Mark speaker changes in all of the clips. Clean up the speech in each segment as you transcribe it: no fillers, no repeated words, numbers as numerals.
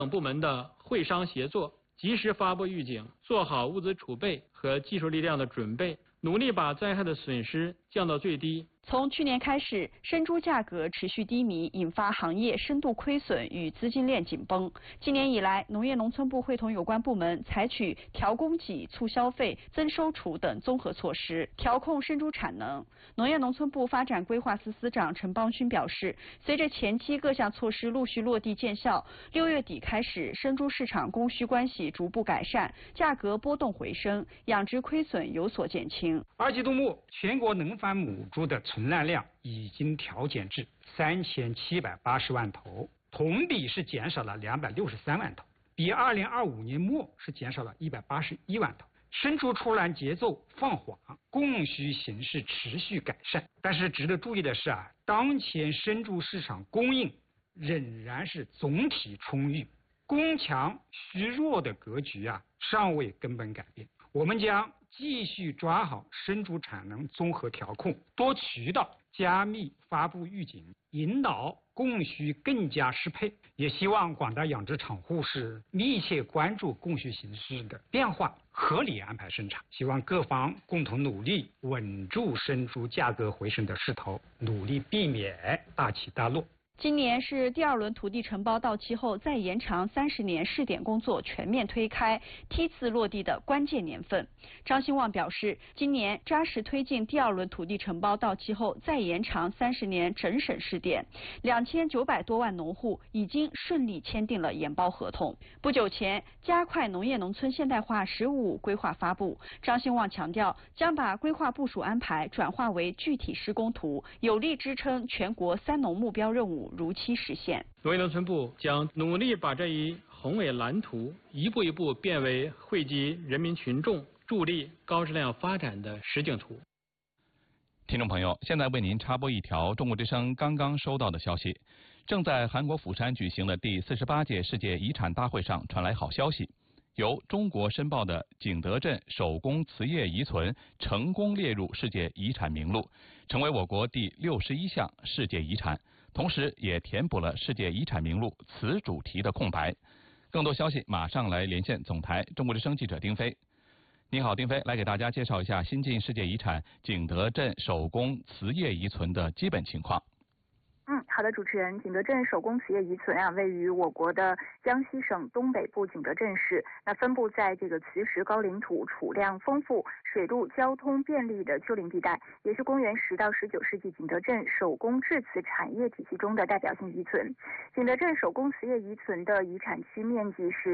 Speaker 1: 等部门的会商协作，及时发布预警，做好物资储备和技术力量的准备，努力把灾害的损失降到最低。
Speaker 2: 从去年开始，生猪价格持续低迷，引发行业深度亏损与资金链紧绷。今年以来，农业农村部会同有关部门采取调供给、促消费、增收储等综合措施，调控生猪产能。农业农村部发展规划司司长陈邦勋表示，随着前期各项措施陆续落地见效，6月底开始，生猪市场供需关系逐步改善，价格波动回升，养殖亏损有所减轻。
Speaker 3: 2季度末，全国能繁母猪的存栏量已经调减至3780万头，同比是减少了263万头，比2025年末是减少了181万头。生猪出栏节奏放缓，供需形势持续改善。但是值得注意的是当前生猪市场供应仍然是总体充裕，供强需弱的格局尚未根本改变。我们将继续抓好生猪产能综合调控，多渠道加密发布预警，引导供需更加适配。也希望广大养殖场户是密切关注供需形势的变化，合理安排生产。希望各方共同努力，稳住生猪价格回升的势头，努力避免大起大落。
Speaker 2: 今年是第2轮土地承包到期后再延长30年试点工作全面推开、梯次落地的关键年份。张兴旺表示，今年扎实推进第2轮土地承包到期后再延长30年整省试点，2900多万农户已经顺利签订了研包合同。不久前，加快农业农村现代化“15+5”规划发布，张兴旺强调，将把规划部署安排转化为具体施工图，有力支撑全国3农目标任务如期实现。
Speaker 1: 农业农村部将努力把这一宏伟蓝图一步一步变为惠及人民群众、助力高质量发展的实景图。
Speaker 4: 听众朋友，现在为您插播一条中国之声刚刚收到的消息：正在韩国釜山举行的第48届世界遗产大会上传来好消息，由中国申报的景德镇手工瓷业遗存成功列入世界遗产名录，成为我国第61项世界遗产。同时也填补了世界遗产名录此主题的空白。更多消息马上来连线总台中国之声记者丁飞。你好，丁飞，来给大家介绍一下新晋世界遗产景德镇手工瓷业遗存的基本情况。
Speaker 5: 好的，主持人，景德镇手工瓷业遗存位于我国的江西省东北部景德镇市，分布在这个磁石高岭土储量丰富、水陆交通便利的丘陵地带，也是公元10到19世纪景德镇手工制瓷产业体系中的代表性遗存。景德镇手工瓷业遗存的遗产区面积是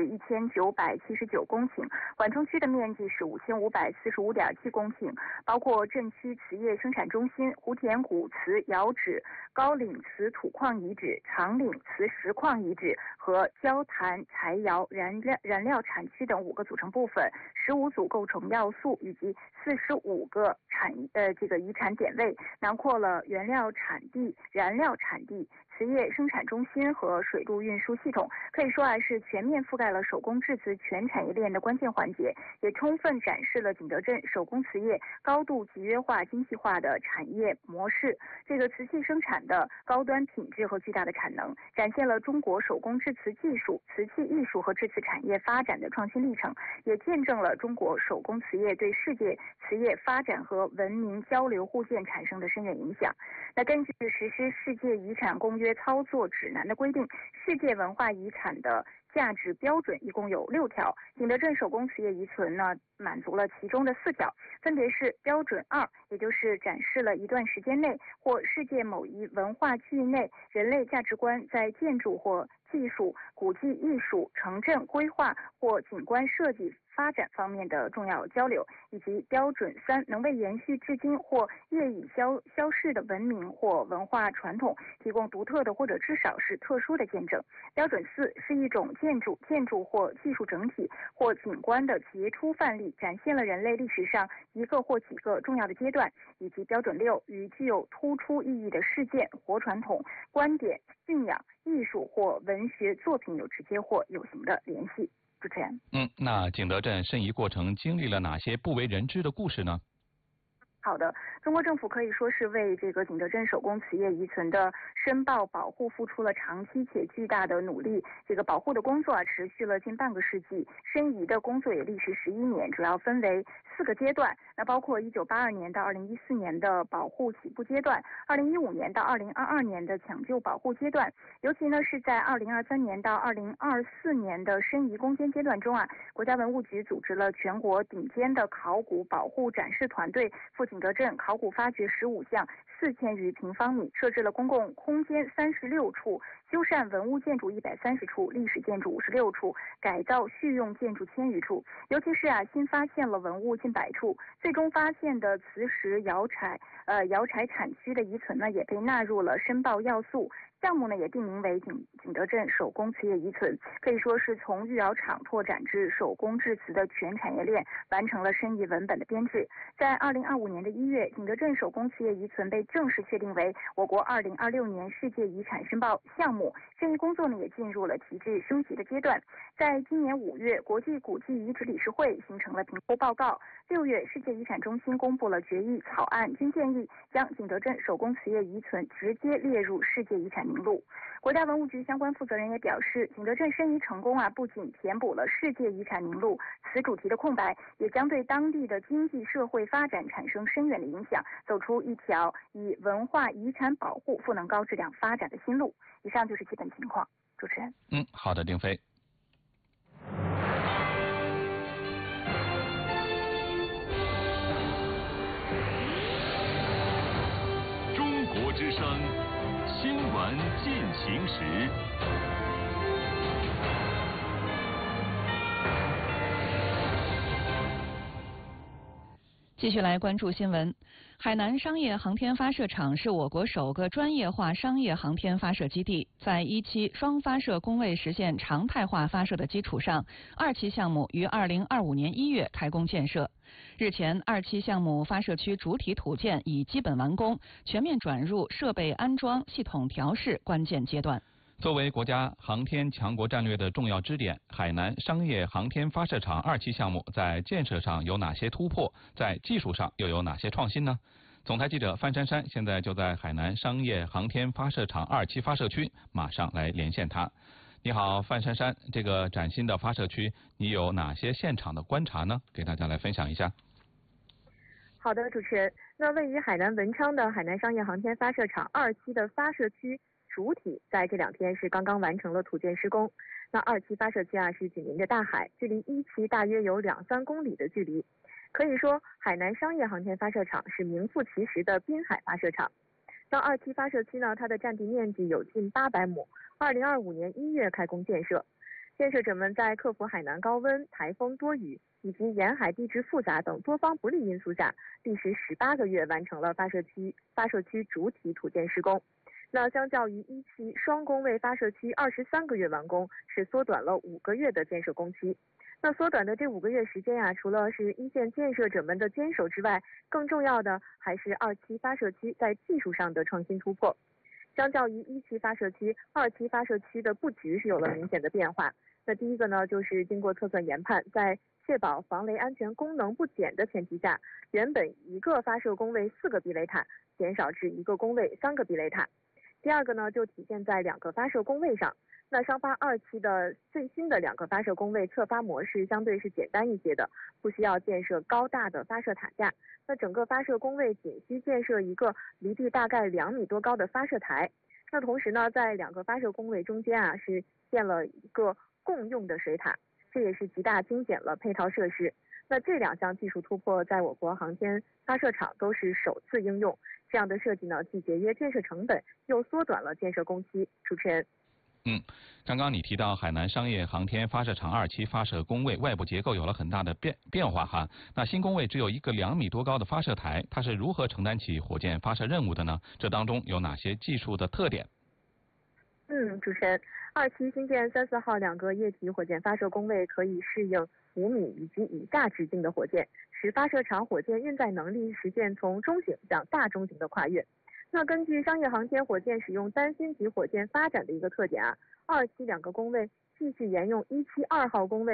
Speaker 5: 1979公顷，缓冲区的面积是5545.7公顷，包括镇区瓷业生产中心、胡田谷瓷窑址、高岭瓷土矿遗址、长岭瓷石矿遗址和焦炭柴窑燃料产区等5个组成部分，15组构成要素以及45个遗产点位，囊括了原料产地、燃料产地、瓷业生产中心和水陆运输系统，可以说是全面覆盖了手工制瓷全产业链的关键环节，也充分展示了景德镇手工瓷业高度集约化、精细化的产业模式，这个瓷器生产的高端品质和巨大的产能，展现了中国手工制瓷技术、瓷器艺术和制瓷产业发展的创新历程，也见证了中国手工瓷业对世界瓷业发展和文明交流互鉴产生的深远影响。根据实施世界遗产公约操作指南的规定，世界文化遗产的价值标准一共有6条，景德镇手工瓷业遗存满足了其中的4条，分别是标准2，也就是展示了一段时间内或世界某一文化区域内人类价值观在建筑或技术、古迹艺术、城镇规划或景观设计发展方面的重要交流，以及标准3，能为延续至今或业已消逝的文明或文化传统提供独特的或者至少是特殊的见证。标准4是一种建筑或技术整体或景观的杰出范例，展现了人类历史上一个或几个重要的阶段。以及标准6与具有突出意义的事件、活传统、观点、信仰、艺术或文学作品有直接或有形的联系。主持人，
Speaker 4: 那景德镇申遗过程经历了哪些不为人知的故事呢？
Speaker 5: 好的，中国政府可以说是为这个景德镇手工瓷业遗存的申报保护付出了长期且巨大的努力。这个保护的工作持续了近半个世纪，申遗的工作也历时11年，主要分为4个阶段。那包括1982年到2014年的保护起步阶段，2015年到2022年的抢救保护阶段。尤其呢是在2023年到2024年的申遗攻坚阶段中国家文物局组织了全国顶尖的考古保护展示团队赴景德镇考古发掘15项，4000余平方米，设置了公共空间36处，修缮文物建筑130处，历史建筑56处，改造续用建筑1000余处。尤其是新发现了文物近100处，最终发现的磁石窑柴产区的遗存呢，也被纳入了申报要素。项目呢也定名为景德镇手工瓷业遗存，可以说是从御窑厂拓展至手工制瓷的全产业链，完成了申遗文本的编制。在2025年的1月，景德镇手工瓷业遗存被正式确定为我国2026年世界遗产申报项目，申遗工作呢也进入了提质升级的阶段。在今年5月，国际古迹遗址理事会形成了评估报告；6月，世界遗产中心公布了决议草案，均建议将景德镇手工瓷业遗存直接列入世界遗产名录。国家文物局相关负责人也表示，景德镇申遗成功不仅填补了世界遗产名录此主题的空白，也将对当地的经济社会发展产生深远的影响，走出一条以文化遗产保护赋能高质量发展的新路。以上就是基本情况。主持人。
Speaker 4: 好的，丁飞。
Speaker 6: 中国之声新闻进行时。
Speaker 2: 继续来关注新闻。海南商业航天发射场是我国首个专业化商业航天发射基地，在1期双发射工位实现常态化发射的基础上，2期项目于2025年1月开工建设。日前，2期项目发射区主体土建已基本完工，全面转入设备安装、系统调试关键阶段。
Speaker 4: 作为国家航天强国战略的重要支点，海南商业航天发射场2期项目在建设上有哪些突破？在技术上又有哪些创新呢？总台记者范珊珊现在就在海南商业航天发射场2期发射区，马上来连线她。你好，范珊珊，这个崭新的发射区，你有哪些现场的观察呢？给大家来分享一下。
Speaker 7: 好的，主持人。那位于海南文昌的海南商业航天发射场2期的发射区主体在这2天是刚刚完成了土建施工。那2期发射区是紧邻着大海，距离1期大约有2-3公里的距离。可以说，海南商业航天发射场是名副其实的滨海发射场。那2期发射区呢，它的占地面积有近800亩，2025年1月开工建设。建设者们在克服海南高温、台风、多雨以及沿海地质复杂等多方不利因素下，历时18个月完成了发射区主体土建施工。那相较于1期双工位发射区23个月完工，是缩短了5个月的建设工期。那缩短的这5个月时间除了是一线建设者们的坚守之外，更重要的还是2期发射区在技术上的创新突破。相较于1期发射区，2期发射区的布局是有了明显的变化。那第一个呢，就是经过测算研判，在确保防雷安全功能不减的前提下，原本一个发射工位4个避雷塔减少至一个工位3个避雷塔。第二个呢，就体现在2个发射工位上。那商发2期的最新的2个发射工位测发模式相对是简单一些的，不需要建设高大的发射塔架。那整个发射工位仅需建设一个离地大概2米多高的发射台。那同时呢，在2个发射工位中间是建了一个共用的水塔，这也是极大精简了配套设施。那这2项技术突破在我国航天发射场都是首次应用。这样的设计呢，既节约建设成本，又缩短了建设工期。主持人。
Speaker 4: 刚刚你提到海南商业航天发射场2期发射工位外部结构有了很大的变化哈。那新工位只有一个2米多高的发射台，它是如何承担起火箭发射任务的呢？这当中有哪些技术的特点？
Speaker 7: 主持人，2期新建3、4号2个液体火箭发射工位可以适应5米以及以下直径的火箭，使发射场火箭运载能力实现从中型向大中型的跨越。那根据商业航天火箭使用单星级火箭发展的一个特点，2期2个工位继续沿用1期2号工位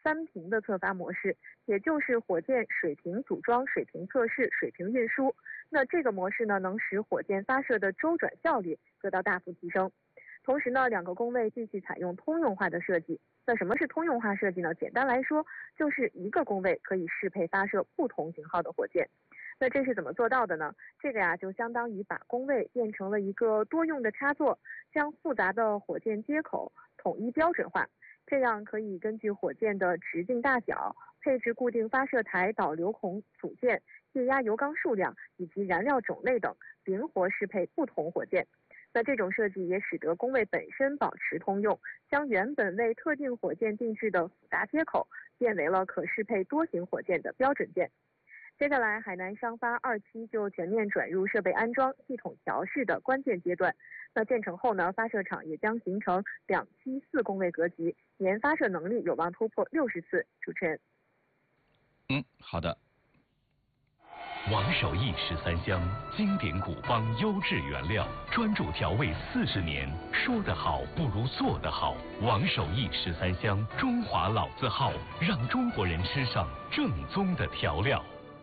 Speaker 7: 3平的侧发模式，也就是火箭水平组装、水平测试、水平运输。那这个模式呢，能使火箭发射的周转效率得到大幅提升。同时呢，2个工位继续采用通用化的设计。那什么是通用化设计呢？简单来说，就是一个工位可以适配发射不同型号的火箭。那这是怎么做到的呢？这个呀，就相当于把工位变成了一个多用的插座，将复杂的火箭接口统一标准化，这样可以根据火箭的直径大小、配置固定发射台导流孔组件、液压油缸数量以及燃料种类等，灵活适配不同火箭。那这种设计也使得工位本身保持通用，将原本为特定火箭定制的复杂接口变为了可适配多型火箭的标准件。接下来，海南商发2期就全面转入设备安装、系统调试的关键阶段。那建成后呢，发射场也将形成2期4工位格局，年发射能力有望突破60次。主持人。
Speaker 4: 好的。
Speaker 6: 王守义13香，经典古方，优质原料，专注调味40年。说得好不如做得好。王守义13香，中华老字号，让中国人吃上正宗的调料。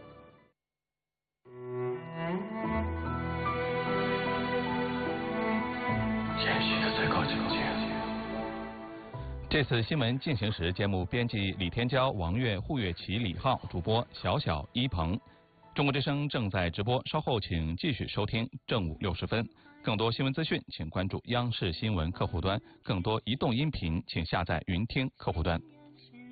Speaker 8: 谦虚的最高境界。
Speaker 4: 这次新闻进行时，节目编辑李天骄、王悦、胡月琪、李浩，主播小小、一鹏。中国之声正在直播，稍后请继续收听正午60分。更多新闻资讯，请关注央视新闻客户端；更多移动音频，请下载云听客户端。